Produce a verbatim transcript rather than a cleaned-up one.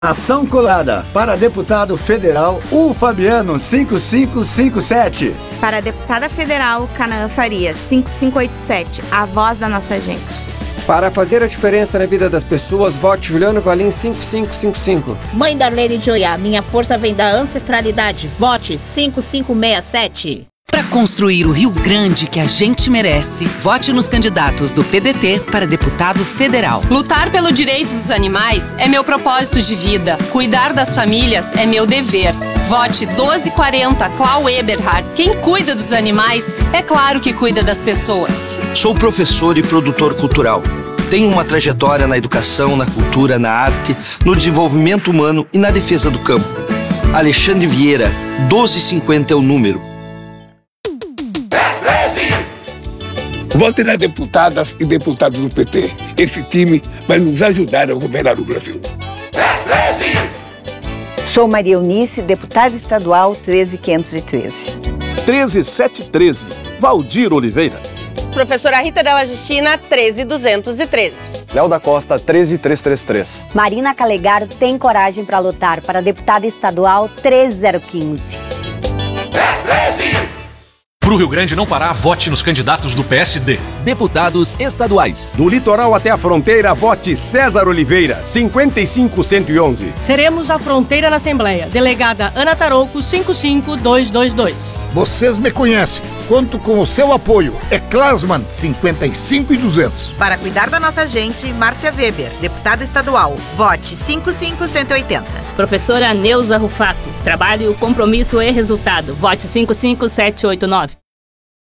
Ação colada. Para deputado federal, U Fabiano cinco cinco cinco sete. Para a deputada federal, Canaã Faria cinco cinco oito sete. A voz da nossa gente. Para fazer a diferença na vida das pessoas, vote Juliano Valim cinco cinco cinco cinco. Mãe Darlene Joia, minha força vem da ancestralidade. Vote cinco cinco seis sete. Para construir o Rio Grande que a gente merece, vote nos candidatos do P D T para deputado federal. Lutar pelo direito dos animais é meu propósito de vida. Cuidar das famílias é meu dever. Vote doze quarenta, Clau Eberhard. Quem cuida dos animais, é claro que cuida das pessoas. Sou professor e produtor cultural. Tenho uma trajetória na educação, na cultura, na arte, no desenvolvimento humano e na defesa do campo. Alexandre Vieira, doze cinquenta é o número. Vote nas deputadas e deputados do P T. Esse time vai nos ajudar a governar o Brasil. Sou Maria Eunice, deputada estadual treze quinhentos e treze. treze setecentos e treze, Valdir Oliveira. Professora Rita Della Justina, treze duzentos e treze. Léo da Costa, treze trezentos e trinta e três. Marina Calegaro tem coragem para lutar para deputada estadual treze zero quinze. Para o Rio Grande não parar, vote nos candidatos do P S D. Deputados estaduais. Do litoral até a fronteira, vote César Oliveira, cinquenta e cinco cento e onze. Seremos a fronteira na Assembleia. Delegada Ana Tarouco, cinco cinco dois dois dois. Vocês me conhecem. Conto com o seu apoio. É Klasman, cinquenta e cinco e duzentos. Para cuidar da nossa gente, Márcia Weber, deputada estadual. Vote cinco cinco cento e oitenta. Professora Neuza Rufato. Trabalho, compromisso e resultado. Vote cinco cinco sete oito nove.